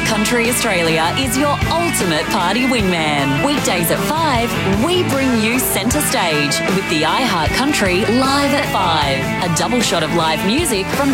Country Australia is your ultimate party wingman. Weekdays at 5, we bring you centre stage with the iHeart Country Live at 5. A double shot of live music from